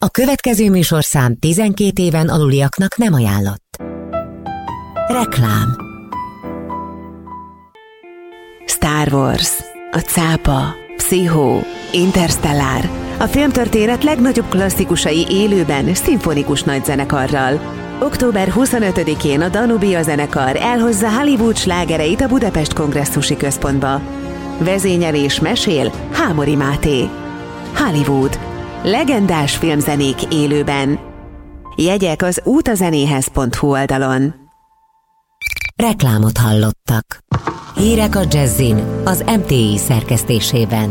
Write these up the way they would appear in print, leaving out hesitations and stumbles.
A következő műsorszám 12 éven aluliaknak nem ajánlott. Reklám. Star Wars, a cápa, Pszichó, Interstellar. A filmtörténet legnagyobb klasszikusai élőben, szimfonikus nagyzenekarral. Október 25-én a Danubia zenekar elhozza Hollywood slágereit a Budapest Kongresszusi Központba. Vezényel és mesél Hámori Máté. Hollywood. Legendás filmzenék élőben. Jegyek az utazenéhez.hu oldalon. Reklámot hallottak. Hírek a Jazzin az MTI szerkesztésében.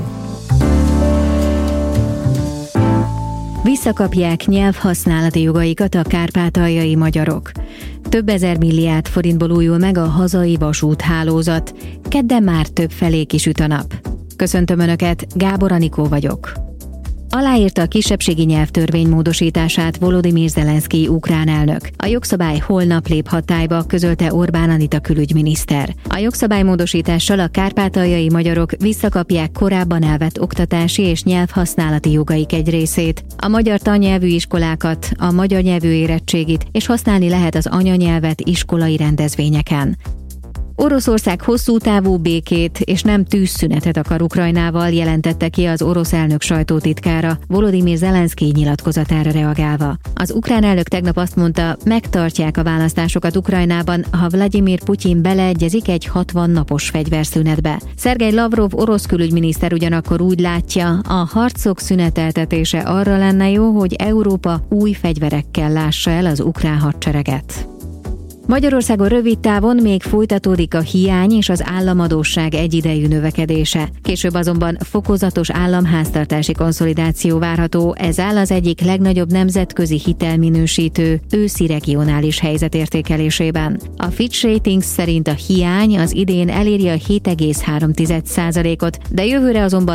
Visszakapják nyelvhasználati jogaikat a kárpátaljai magyarok. Több ezer milliárd forintból újul meg a hazai vasúthálózat. Kedden már több felé kisüt a nap. Köszöntöm Önöket, Gábor Anikó vagyok. Aláírta a kisebbségi nyelvtörvény módosítását Volodymyr Zelenszkij ukrán elnök. A jogszabály holnap lép hatályba, közölte Orbán Anita külügyminiszter. A jogszabálymódosítással a kárpátaljai magyarok visszakapják korábban elvett oktatási és nyelvhasználati jogaik egy részét, a magyar tannyelvű iskolákat, a magyar nyelvű érettségit, és használni lehet az anyanyelvet iskolai rendezvényeken. Oroszország hosszú távú békét és nem tűzszünetet akar Ukrajnával, jelentette ki az orosz elnök sajtótitkára, Volodymyr Zelenszkij nyilatkozatára reagálva. Az ukrán elnök tegnap azt mondta, megtartják a választásokat Ukrajnában, ha Vladimir Putyin beleegyezik egy 60 napos fegyverszünetbe. Szergej Lavrov orosz külügyminiszter ugyanakkor úgy látja, a harcok szüneteltetése arra lenne jó, hogy Európa új fegyverekkel lássa el az ukrán hadsereget. Magyarországon rövid távon még folytatódik a hiány és az államadósság egyidejű növekedése. Később azonban fokozatos államháztartási konszolidáció várható, ez áll az egyik legnagyobb nemzetközi hitelminősítő őszi regionális helyzet értékelésében. A Fitch Ratings szerint a hiány az idén eléri a 7,3%-ot, de jövőre azonban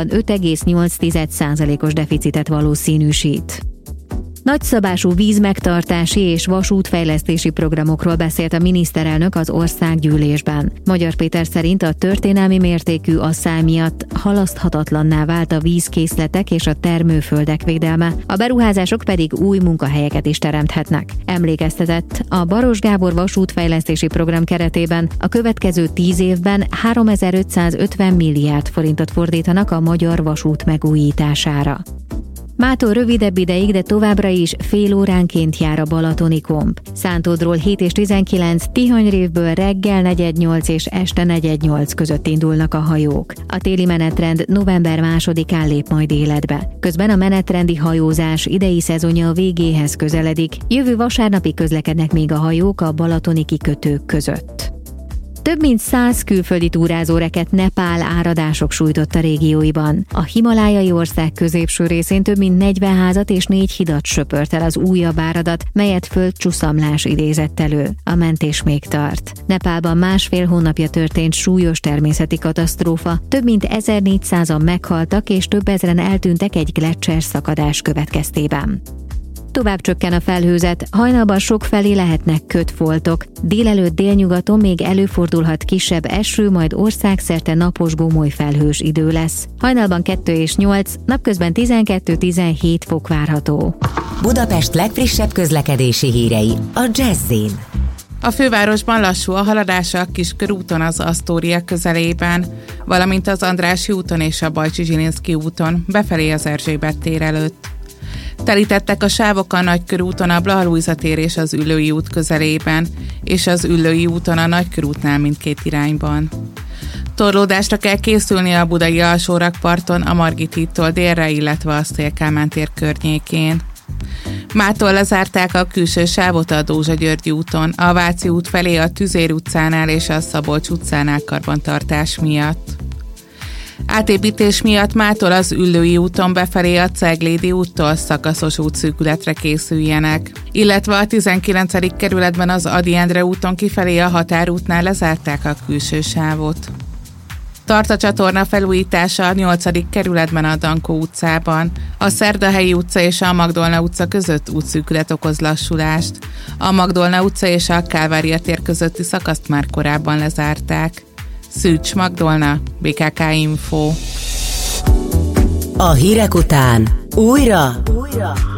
5,8%-os deficitet valószínűsít. Nagyszabású vízmegtartási és vasútfejlesztési programokról beszélt a miniszterelnök az országgyűlésben. Magyar Péter szerint a történelmi mértékű asszály miatt halaszthatatlanná vált a vízkészletek és a termőföldek védelme, a beruházások pedig új munkahelyeket is teremthetnek. Emlékeztetett, a Baross Gábor vasútfejlesztési program keretében a következő 10 évben 3550 milliárd forintot fordítanak a magyar vasút megújítására. Mától rövidebb ideig, de továbbra is fél óránként jár a balatoni komp. Szántódról 7 és 19, Tihanyrévből reggel 4:08 és este 4:08 között indulnak a hajók. A téli menetrend november 2-án lép majd életbe. Közben a menetrendi hajózás idei szezonja a végéhez közeledik. Jövő vasárnapig közlekednek még a hajók a balatoni kikötők között. Több mint 100 külföldi túrázó rekedt Nepál áradások sújtott a régióiban. A himalájai ország középső részén több mint 40 házat és 4 hidat söpört el az újabb áradat, melyet földcsuszamlás idézett elő. A mentés még tart. Nepálban 1,5 hónapja történt súlyos természeti katasztrófa, több mint 1400-an meghaltak és több ezren eltűntek egy gleccser szakadás következtében. Tovább csökken a felhőzet, hajnalban sokfelé lehetnek kötfoltok. Délelőtt délnyugaton még előfordulhat kisebb eső, majd országszerte napos gomoly felhős idő lesz. Hajnalban 2 és 8, napközben 12-17 fok várható. Budapest legfrissebb közlekedési hírei a Jazzin. A fővárosban lassú a haladása a Kiskörúton az Asztória közelében, valamint az Andrássy úton és a Bajcsy-Zsilinszky úton, befelé az Erzsébet tér előtt. Telítettek a sávok a Nagykörúton a Blaha Lujza tér és az Üllői út közelében, és az Üllői úton a Nagykörútnál mindkét irányban. Torlódásra kell készülni a budai alsórakparton, a Margit hídtól délre, illetve a Széll-Kálmán tér környékén. Mától lezárták a külső sávot a Dózsa-Györgyi úton, a Váci út felé a Tüzér utcánál és a Szabolcs utcánál karbantartás miatt. Átépítés miatt mától az Üllői úton befelé a Ceglédi úttól szakaszos útszűkületre készüljenek, illetve a 19. kerületben az Ady Endre úton kifelé a Határútnál lezárták a külső sávot. Tart a csatorna felújítása a 8. kerületben a Dankó utcában. A Szerdahelyi utca és a Magdolna utca között útszűkület okoz lassulást. A Magdolna utca és a Kálvária tér közötti szakaszt már korábban lezárták. Szűcs Magdolna, BKK Info. A hírek után újra